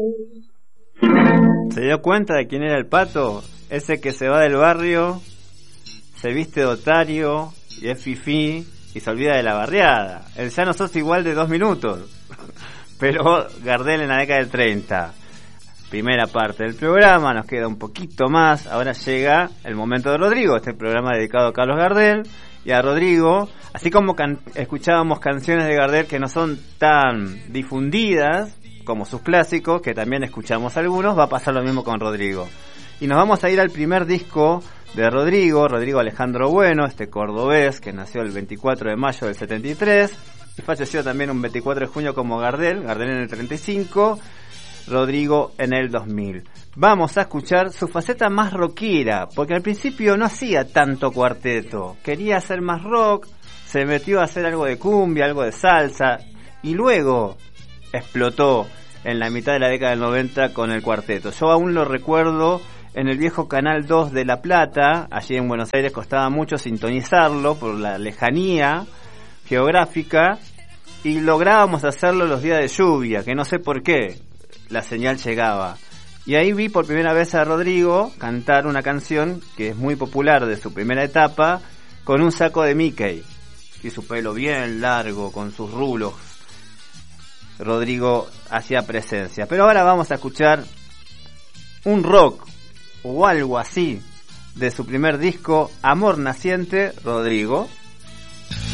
¿Se dio cuenta de quién era el Pato? Ese que se va del barrio, se viste de otario y es fifí y se olvida de la barriada. El ya no sos igual de 2 minutos. Pero Gardel en la década del 30. Primera parte del programa, nos queda un poquito más. Ahora llega el momento de Rodrigo, este programa dedicado a Carlos Gardel y a Rodrigo. Así como escuchábamos canciones de Gardel que no son tan difundidas como sus clásicos, que también escuchamos algunos, va a pasar lo mismo con Rodrigo. Y nos vamos a ir al primer disco de Rodrigo Alejandro Bueno, este cordobés que nació el 24 de mayo del 73 y falleció también un 24 de junio como Gardel en el 35, Rodrigo en el 2000. Vamos a escuchar su faceta más rockera, porque al principio no hacía tanto cuarteto, quería hacer más rock, se metió a hacer algo de cumbia, algo de salsa, y luego explotó en la mitad de la década del 90 con el cuarteto. Yo aún lo recuerdo en el viejo Canal 2 de La Plata, allí en Buenos Aires costaba mucho sintonizarlo por la lejanía geográfica, y lográbamos hacerlo los días de lluvia, que no sé por qué la señal llegaba. Y ahí vi por primera vez a Rodrigo cantar una canción que es muy popular de su primera etapa, con un saco de Mickey y su pelo bien largo, con sus rulos. Rodrigo hacía presencia. Pero ahora vamos a escuchar un rock o algo así de su primer disco, Amor Naciente, Rodrigo.